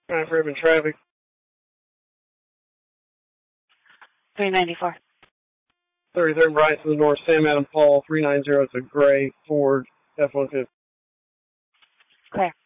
Right for urban traffic. 394. 33rd Bryce to the north, Sam Adam Paul, 390. It's a gray Ford F-150. Clear.